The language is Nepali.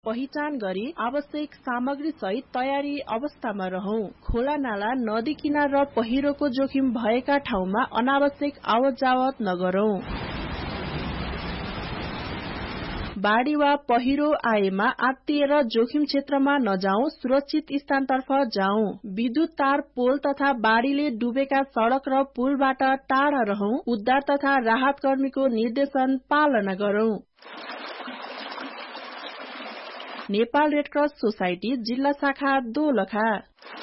पहिचान गरी आवश्यक सामग्री सहित तयारी अवस्थामा रहौं। खोला नाला, नदी किनार र पहिरोको जोखिम भएका ठाउँमा अनावश्यक आवत जावत नगरौं। बाढ़ी वा पहिरो आएमा आत्तिएर जोखिम क्षेत्रमा नजाउँ, सुरक्षित स्थानतर्फ जाउँ। विद्युत तार, पोल तथा बाढ़ीले डुबेका सड़क र पुलबाट टाढा रहौं। उद्धार तथा राहत कर्मीको निर्देशन पालना गरौं। नेपाल रेड क्रस सोसाइटी जिल्ला शाखा दोलखा।